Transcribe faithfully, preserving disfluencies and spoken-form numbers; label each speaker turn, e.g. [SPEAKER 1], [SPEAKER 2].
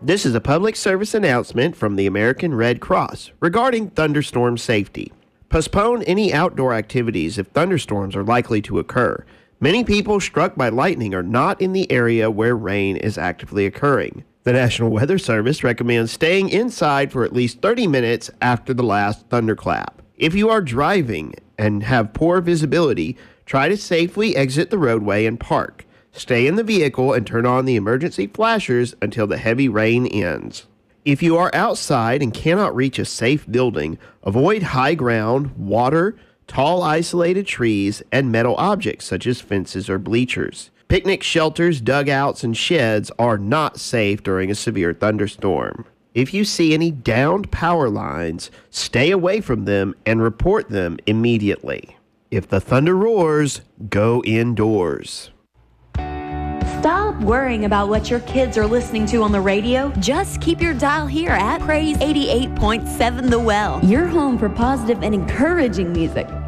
[SPEAKER 1] This is a public service announcement from the American Red Cross regarding thunderstorm safety. Postpone any outdoor activities if thunderstorms are likely to occur. Many people struck by lightning are not in the area where rain is actively occurring. The National Weather Service recommends staying inside for at least thirty minutes after the last thunderclap. If you are driving and have poor visibility, try to safely exit the roadway and park. Stay in the vehicle and turn on the emergency flashers until the heavy rain ends. If you are outside and cannot reach a safe building, avoid high ground, water, tall isolated trees, and metal objects such as fences or bleachers. Picnic shelters, dugouts, and sheds are not safe during a severe thunderstorm. If you see any downed power lines, stay away from them and report them immediately. If the thunder roars, go indoors.
[SPEAKER 2] Stop worrying about what your kids are listening to on the radio. Just keep your dial here at Praise eighty-eight point seven The Well. Your home for positive and encouraging music.